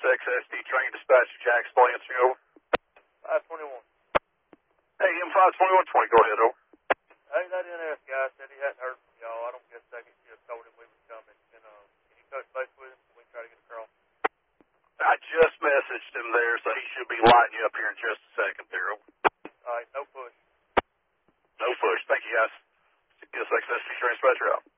XSD train dispatcher Jack Splancy, over. 521. Hey, M52120, go ahead, over. Hey, that NS guy said he hadn't heard from y'all. I don't guess that he should have told him we was coming. Can you touch base with him so we can try to get across? I just messaged him there, so he should be lighting you up here in just a second there, over. All right, no push. No push. Thank you, guys. Yes, XSD train dispatcher out.